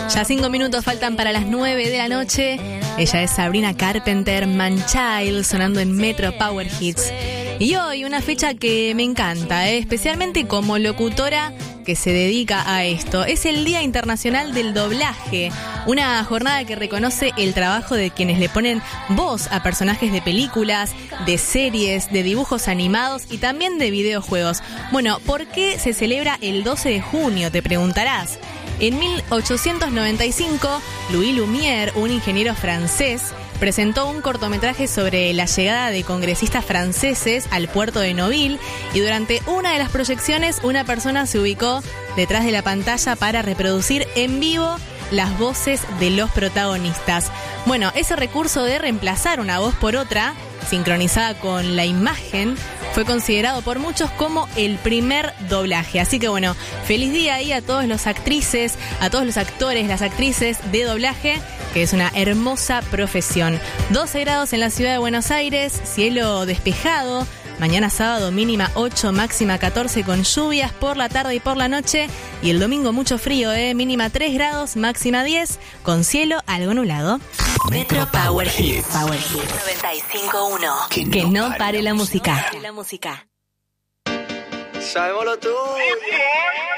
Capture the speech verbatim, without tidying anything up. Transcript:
Ya cinco minutos faltan para las nueve de la noche. Ella es Sabrina Carpenter, Manchild, sonando en Metro Power Hits. Y hoy una fecha que me encanta, ¿eh? Especialmente como locutora que se dedica a esto. Es el Día Internacional del Doblaje, una jornada que reconoce el trabajo de quienes le ponen voz a personajes de películas, de series, de dibujos animados y también de videojuegos. Bueno, ¿por qué se celebra el doce de junio? Te preguntarás. En mil ochocientos noventa y cinco, Louis Lumière, un ingeniero francés, presentó un cortometraje sobre la llegada de congresistas franceses al puerto de Nouville y durante una de las proyecciones una persona se ubicó detrás de la pantalla para reproducir en vivo las voces de los protagonistas. Bueno, ese recurso de reemplazar una voz por otra, sincronizada con la imagen, fue considerado por muchos como el primer doblaje. Así que bueno, feliz día ahí a todos los actrices, a todos los actores, las actrices de doblaje, que es una hermosa profesión. doce grados en la ciudad de Buenos Aires, cielo despejado. Mañana sábado mínima ocho, máxima catorce con lluvias por la tarde y por la noche. Y el domingo mucho frío, ¿eh? Mínima tres grados, máxima diez, con cielo algo nublado. Metro Power Hits. Power Hits noventa y cinco punto uno. Que, que no pare la música. La música. Sabemos lo tuyo.